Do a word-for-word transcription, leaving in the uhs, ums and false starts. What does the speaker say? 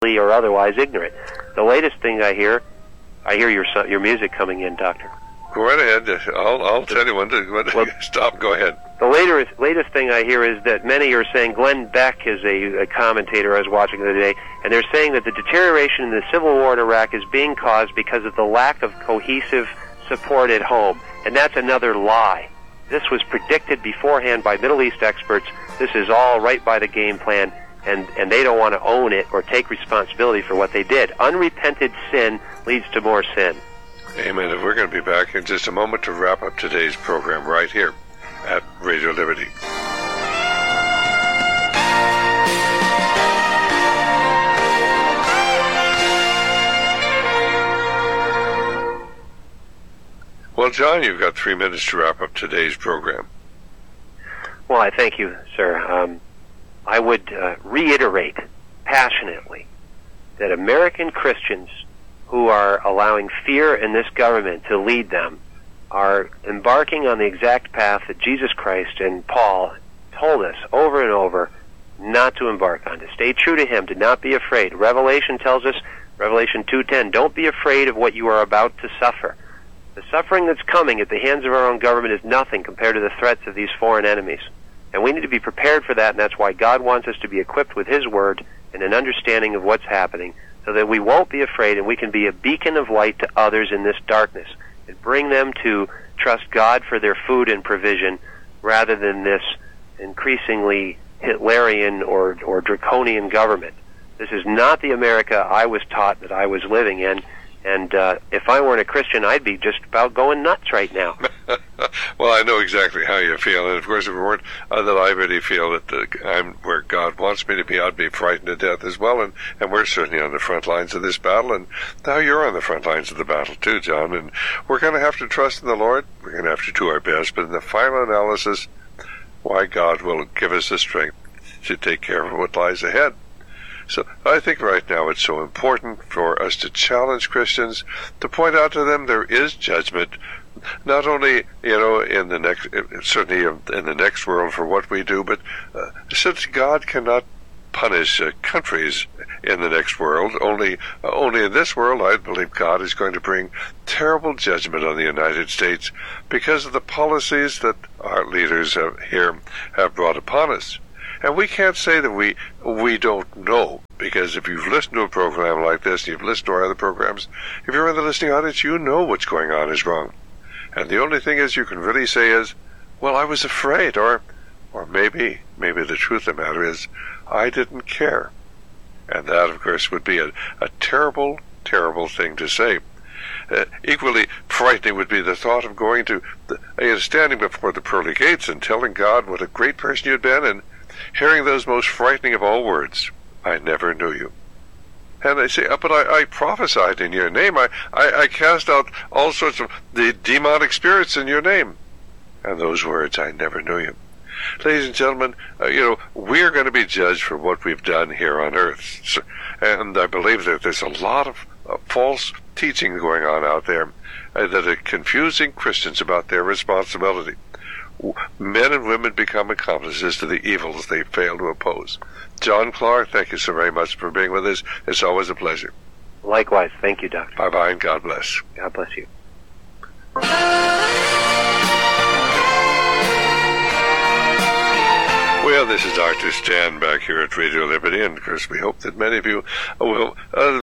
or otherwise ignorant. The latest thing I hear, I hear your your music coming in, Doctor. Go right ahead. I'll, I'll tell you when to, when to well, stop. Go ahead. The later, latest thing I hear is that many are saying, Glenn Beck is a, a commentator I was watching the other day, and they're saying that the deterioration in the civil war in Iraq is being caused because of the lack of cohesive support at home. And that's another lie. This was predicted beforehand by Middle East experts. This is all right by the game plan, and, and they don't want to own it or take responsibility for what they did. Unrepented sin leads to more sin. Amen. And we're going to be back in just a moment to wrap up today's program right here at Radio Liberty. Well, John, you've got three minutes to wrap up today's program. Well, I thank you, sir. Um, I would uh, reiterate passionately that American Christians who are allowing fear in this government to lead them are embarking on the exact path that Jesus Christ and Paul told us over and over not to embark on, to stay true to Him, to not be afraid. Revelation tells us, Revelation two ten, don't be afraid of what you are about to suffer. The suffering that's coming at the hands of our own government is nothing compared to the threats of these foreign enemies. And we need to be prepared for that, and that's why God wants us to be equipped with His Word and an understanding of what's happening, so that we won't be afraid and we can be a beacon of light to others in this darkness and bring them to trust God for their food and provision rather than this increasingly Hitlerian or, or draconian government. This is not the America I was taught that I was living in, and uh, if I weren't a Christian, I'd be just about going nuts right now. Well, I know exactly how you feel, and of course, if it weren't uh, that I really feel that uh, I'm where God wants me to be, I'd be frightened to death as well, and, and we're certainly on the front lines of this battle, and now you're on the front lines of the battle too, John, and we're going to have to trust in the Lord. We're going to have to do our best, but in the final analysis, why God will give us the strength to take care of what lies ahead. So I think right now it's so important for us to challenge Christians, to point out to them there is judgment, not only, you know, in the next, certainly in the next world for what we do, but uh, since God cannot punish uh, countries in the next world, only uh, only in this world, I believe God is going to bring terrible judgment on the United States because of the policies that our leaders have, here have brought upon us. And we can't say that we we don't know, because if you've listened to a program like this, you've listened to our other programs, if you're in the listening audience, you know what's going on is wrong. And the only thing is you can really say is, well, I was afraid, or or maybe, maybe the truth of the matter is, I didn't care. And that, of course, would be a, a terrible, terrible thing to say. Uh, equally frightening would be the thought of going to, the, uh, standing before the pearly gates and telling God what a great person you had been, and hearing those most frightening of all words, I never knew you. And they say, oh, but I, I prophesied in your name. I, I, I cast out all sorts of the demonic spirits in your name. And those words, I never knew you. Ladies and gentlemen, uh, you know, we're going to be judged for what we've done here on earth. So, and I believe that there's a lot of uh, false teaching going on out there uh, that are confusing Christians about their responsibility. Men and women become accomplices to the evils they fail to oppose. John Clark, thank you so very much for being with us. It's always a pleasure. Likewise. Thank you, Doctor. Bye-bye, and God bless. God bless you. Well, this is Doctor Stan back here at Radio Liberty, and of course we hope that many of you will uh,